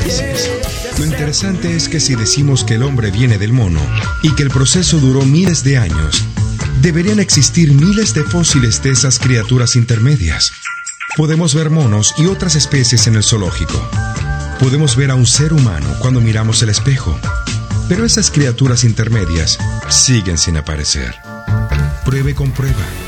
especies. Lo interesante es que si decimos que el hombre viene del mono y que el proceso duró miles de años, deberían existir miles de fósiles de esas criaturas intermedias. Podemos ver monos y otras especies en el zoológico. Podemos ver a un ser humano cuando miramos el espejo. Pero esas criaturas intermedias siguen sin aparecer. Pruebe con prueba.